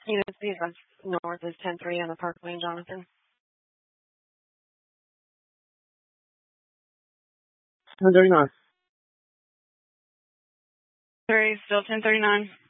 USC is north is 10-3 on the Parkway in Jonathan. 1039. Still 1039.